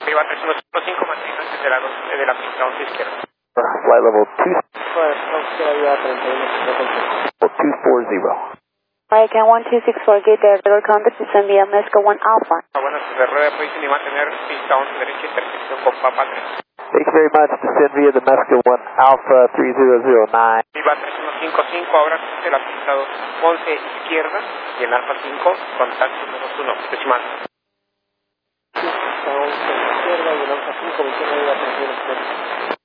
Iba 3155, manténgase de la pista 11 izquierda. Flight level 2. Pues, no quiero ayudar a 31. 240. American 1264, gate there, radar contact, descend via Mesco 1 Alpha. Bueno, de rueda de posición y mantener pista 11 derecha, intersección con Papa 3. Thank you very much. Descend via the Mesco 1 Alpha 3009. Iba 3155, ahora de la pista 11 izquierda y en Alfa 5, contacto menos 1, decimal. Pista 11 izquierda y en Alfa 5, 29 iba 31.